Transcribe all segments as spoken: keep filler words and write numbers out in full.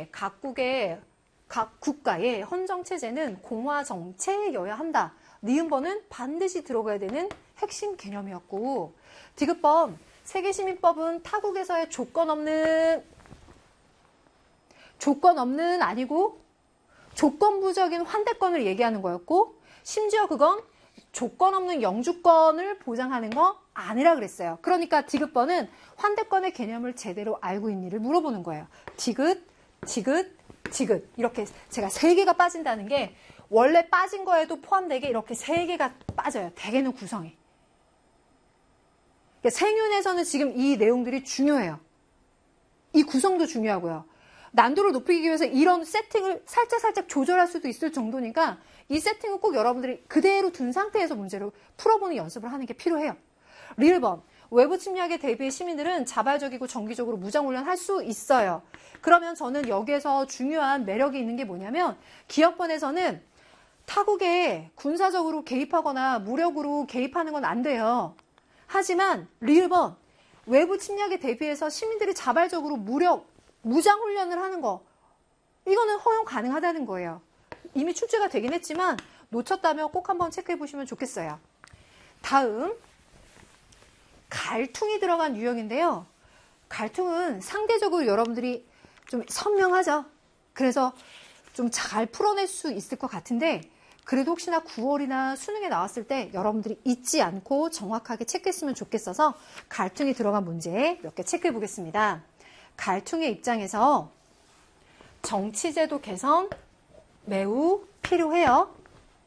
원래 각국의 각 국가의 헌정체제는 공화정체여야 한다. 니은번은 반드시 들어가야 되는 핵심 개념이었고, 디귿번 세계시민법은 타국에서의 조건 없는, 조건 없는 아니고 조건부적인 환대권을 얘기하는 거였고, 심지어 그건 조건 없는 영주권을 보장하는 거 아니라 그랬어요. 그러니까 디귿번은 환대권의 개념을 제대로 알고 있니를 물어보는 거예요. 디귿, 디귿, 디귿. 이렇게 제가 세 개가 빠진다는 게 원래 빠진 거에도 포함되게 이렇게 세 개가 빠져요. 대개는 구성에. 그러니까 생윤에서는 지금 이 내용들이 중요해요. 이 구성도 중요하고요. 난도를 높이기 위해서 이런 세팅을 살짝살짝 조절할 수도 있을 정도니까 이 세팅을 꼭 여러분들이 그대로 둔 상태에서 문제를 풀어보는 연습을 하는 게 필요해요. 리을번, 외부 침략에 대비해 시민들은 자발적이고 정기적으로 무장훈련 할 수 있어요. 그러면 저는 여기에서 중요한 매력이 있는 게 뭐냐면, 기역번에서는 타국에 군사적으로 개입하거나 무력으로 개입하는 건 안 돼요. 하지만 리을번, 외부 침략에 대비해서 시민들이 자발적으로 무력, 무장훈련을 하는 거, 이거는 허용 가능하다는 거예요. 이미 출제가 되긴 했지만 놓쳤다면 꼭 한번 체크해 보시면 좋겠어요. 다음, 갈퉁이 들어간 유형인데요. 갈퉁은 상대적으로 여러분들이 좀 선명하죠. 그래서 좀 잘 풀어낼 수 있을 것 같은데, 그래도 혹시나 구월이나 수능에 나왔을 때 여러분들이 잊지 않고 정확하게 체크했으면 좋겠어서 갈퉁이 들어간 문제 몇 개 체크해 보겠습니다. 갈퉁의 입장에서 정치제도 개선 매우 필요해요.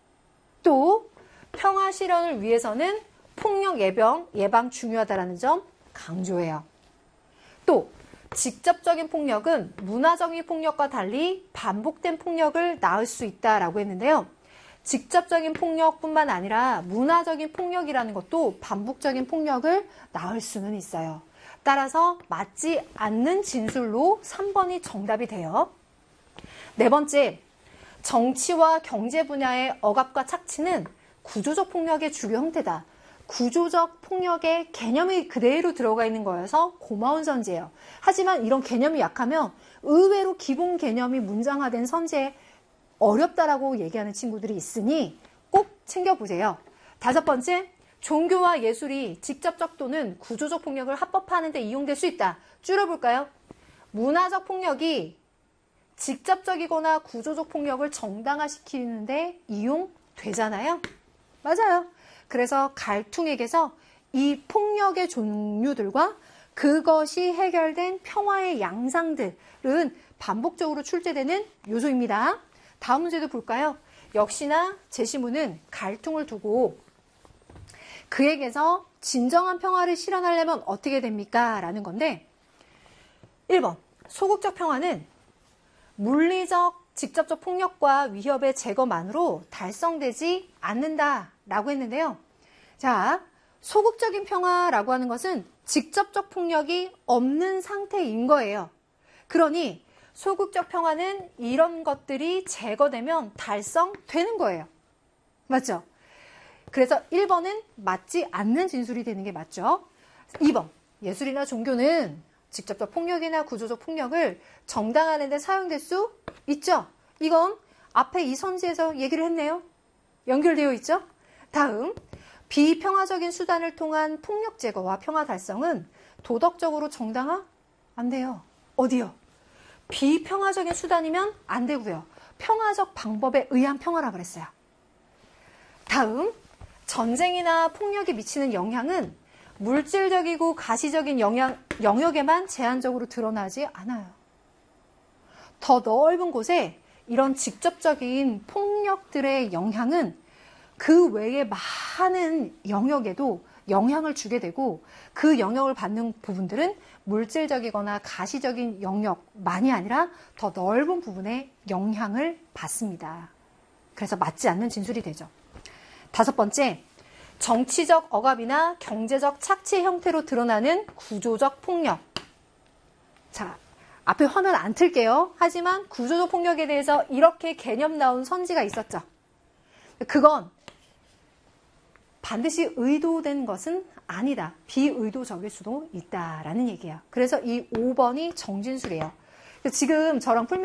또 평화 실현을 위해서는 폭력 예방, 예방 중요하다는 점 강조해요. 또 직접적인 폭력은 문화적인 폭력과 달리 반복된 폭력을 낳을 수 있다라고 했는데요. 직접적인 폭력뿐만 아니라 문화적인 폭력이라는 것도 반복적인 폭력을 낳을 수는 있어요. 따라서 맞지 않는 진술로 삼 번이 정답이 돼요. 네 번째, 정치와 경제 분야의 억압과 착취는 구조적 폭력의 주요 형태다. 구조적 폭력의 개념이 그대로 들어가 있는 거여서 고마운 선지예요. 하지만 이런 개념이 약하면 의외로 기본 개념이 문장화된 선지에 어렵다라고 얘기하는 친구들이 있으니 꼭 챙겨보세요. 다섯 번째, 종교와 예술이 직접적 또는 구조적 폭력을 합법화하는 데 이용될 수 있다. 줄여볼까요? 문화적 폭력이 직접적이거나 구조적 폭력을 정당화시키는데 이용되잖아요. 맞아요. 그래서 갈퉁에게서 이 폭력의 종류들과 그것이 해결된 평화의 양상들은 반복적으로 출제되는 요소입니다. 다음 문제도 볼까요? 역시나 제시문은 갈퉁을 두고 그에게서 진정한 평화를 실현하려면 어떻게 됩니까? 라는 건데, 일 번, 소극적 평화는 물리적, 직접적 폭력과 위협의 제거만으로 달성되지 않는다라고 했는데요. 자, 소극적인 평화라고 하는 것은 직접적 폭력이 없는 상태인 거예요. 그러니 소극적 평화는 이런 것들이 제거되면 달성되는 거예요. 맞죠? 그래서 일 번은 맞지 않는 진술이 되는 게 맞죠. 이 번, 예술이나 종교는 직접적 폭력이나 구조적 폭력을 정당화하는 데 사용될 수 있죠. 이건 앞에 이 선지에서 얘기를 했네요. 연결되어 있죠. 다음, 비평화적인 수단을 통한 폭력 제거와 평화 달성은 도덕적으로 정당화? 안 돼요. 어디요? 비평화적인 수단이면 안 되고요. 평화적 방법에 의한 평화라 그랬어요. 다음, 전쟁이나 폭력이 미치는 영향은 물질적이고 가시적인 영향, 영역에만 제한적으로 드러나지 않아요. 더 넓은 곳에 이런 직접적인 폭력들의 영향은 그 외의 많은 영역에도 영향을 주게 되고, 그 영역을 받는 부분들은 물질적이거나 가시적인 영역만이 아니라 더 넓은 부분에 영향을 받습니다. 그래서 맞지 않는 진술이 되죠. 다섯 번째, 정치적 억압이나 경제적 착취 형태로 드러나는 구조적 폭력. 자, 앞에 화면 안 틀게요. 하지만 구조적 폭력에 대해서 이렇게 개념 나온 선지가 있었죠. 그건 반드시 의도된 것은 아니다. 비의도적일 수도 있다라는 얘기예요. 그래서 이 오 번이 정진술이에요. 지금 저랑 풀면